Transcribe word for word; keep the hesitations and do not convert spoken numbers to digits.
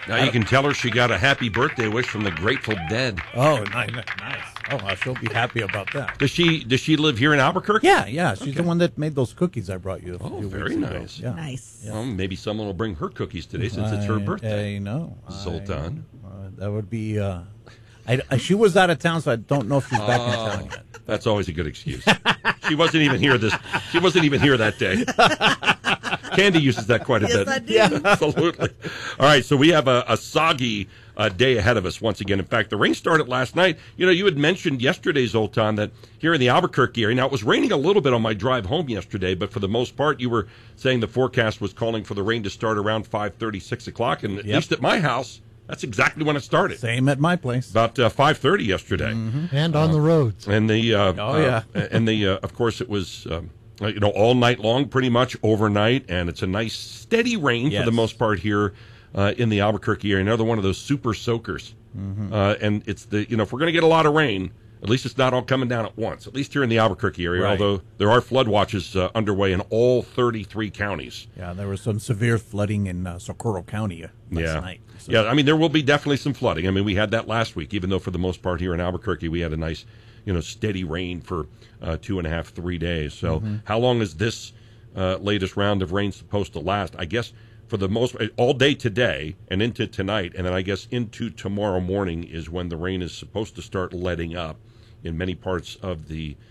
Now you can tell her she got a happy birthday wish from the Grateful Dead. Oh, nice, nice. Oh, well, she'll be happy about that. Does she does she live here in Albuquerque? Yeah, yeah. She's Okay. the one that made those cookies I brought you. A Oh, few very weeks ago. nice. Yeah. Nice. Yeah. Well, maybe someone will bring her cookies today since it's her I- birthday. I know. Zoltan. I- uh, that would be. Uh, I, I, she was out of town, so I don't know if she's back in town yet. That's always a good excuse. She wasn't even here this. She wasn't even here that day. Candy uses that quite a Yes, bit. I do. Yeah, absolutely. All right, so we have a, a soggy uh, day ahead of us once again. In fact, the rain started last night. You know, you had mentioned yesterday, Zoltan, that here in the Albuquerque area, now it was raining a little bit on my drive home yesterday, but for the most part, you were saying the forecast was calling for the rain to start around five thirty, six o'clock, and at Yep. least at my house, that's exactly when it started. Same at my place. About uh, five thirty yesterday. And on the roads. And the uh, Oh, yeah. uh, and the uh, of course it was um, you know all night long, pretty much overnight, and it's a nice steady rain Yes. for the most part here uh, in the Albuquerque area. Another one of those super soakers, Mm-hmm. uh, and it's the you know if we're going to get a lot of rain, at least it's not all coming down at once. At least here in the Albuquerque area, Right. although there are flood watches uh, underway in all thirty-three counties. Yeah, there was some severe flooding in uh, Socorro County uh, last yeah. night. So- Yeah, I mean, there will be definitely some flooding. I mean, we had that last week, even though for the most part here in Albuquerque, we had a nice, you know, steady rain for uh, two and a half, three days. So how long is this uh, latest round of rain supposed to last? I guess for the most, all day today and into tonight, and then I guess into tomorrow morning is when the rain is supposed to start letting up in many parts of the